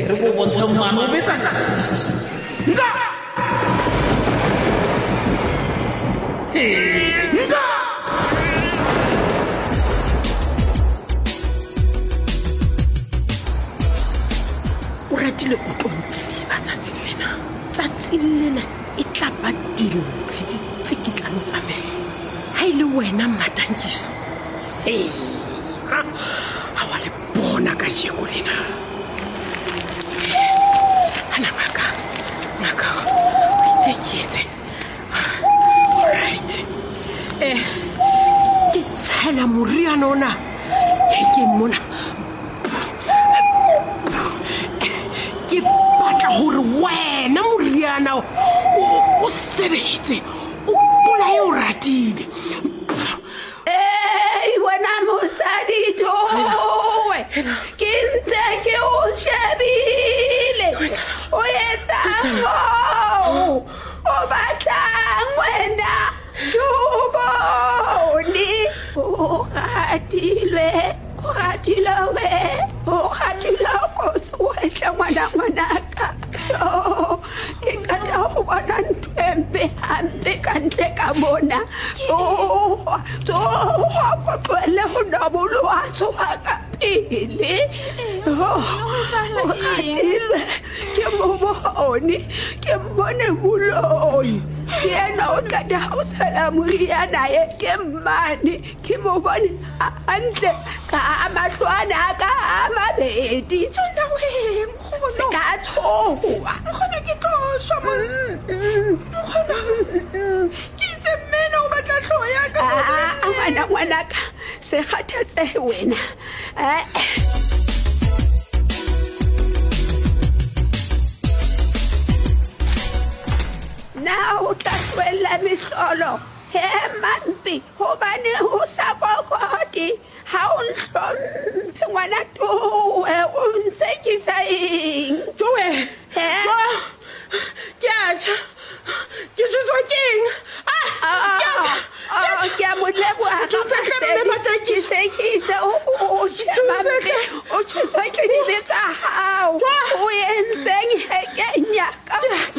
re go bontshe mano betsa nka nka o ratile o tontse ba tsatsi lena e tla ba dilo le ditsikitlano tsa me ha ile wena Matankiso ha wa le bona ka jeko lena ana maka itse alright ke tsela moriana ona ke mona ke batla hore wena moriana o sebetse o bolae o ratile wena mosadi towe ke ntse ke o shebile o etsang o batlang wena ke o bone o gatilwe ko ngwanaka ke kata go bona ntwempe hampe ka ntle ka mona go tlwele go nabolo wa tsoga ka pele ke mbone moloi ke ena o kata go tshela moriana ye ke mmane ke mo bone hantle ka mahlwana ka mabedi tsona weng go se ka tshoga nkgona ke tlosha nkgona ke itse mmena o batla hloya ka ngwanaka se kgathatse wena na o tla tlohella mehlolo he mampi hobane ho sa kokoti ha o nhlomphe ngwana towe o ntse ke sa eng towe ke acha ke tswa keng ke a moleboa ke se o shemampe o tswa ke di betsa hao o entseng hekenya ka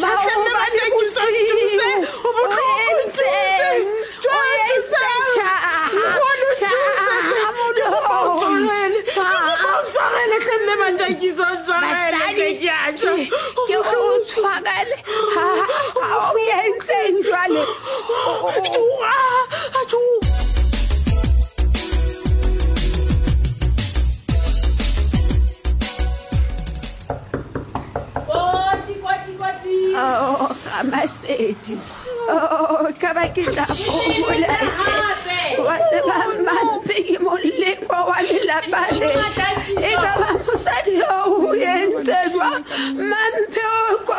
Masedi ka ba ke tla fomola wa tseba mampe ke moleko wa lelapa le e ka ba mosadi o entse jwa mampe o ko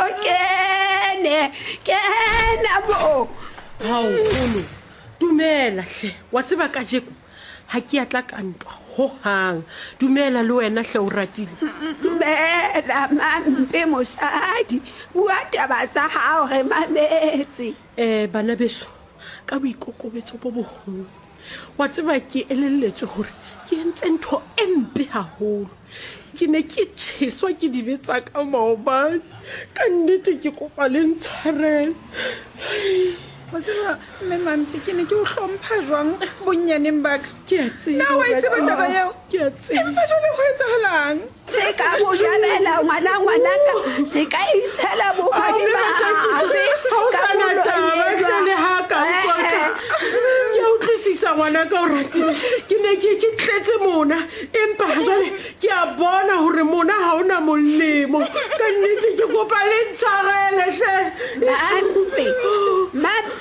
kena bo haolo dumela hle wa tseba ka jeko ha ke atla ka ntwa ho hang dumela le wena hle o ratile dumela mampe mosadi bua taba tsa hao re mametse bana beso ka boikokobetso bo boholo wa tseba ke elelletswe hore ke entse ntho empe haholo ke ne ke tsheswa ke dibetsa ka maobane ka nnete ke kopa le ntshwarele wa tseba mme mampe ke ne ke o hlompha jwang bonyaneng ba ka ke a tseba na wa tseba taba eo ke a tseba empa jwale ho etsahalang se ka mo jabela ngwanaka se ka isela bopadi ba ka mona le ha ka ke utlwisisa ngwanaka o ratile ke ne ke tletse mona empa jwale ke a bona hore mona ha ona molemo ka nnete ke kopa le ntshwarele hle mampe